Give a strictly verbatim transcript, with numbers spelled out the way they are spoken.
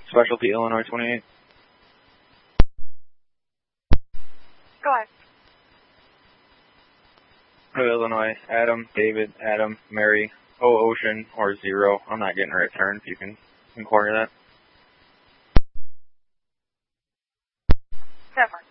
Specialty Illinois twenty-eight. Go ahead. Illinois, Adam, David, Adam, Mary, O Ocean, or zero. I'm not getting a return if you can inquire that. Never.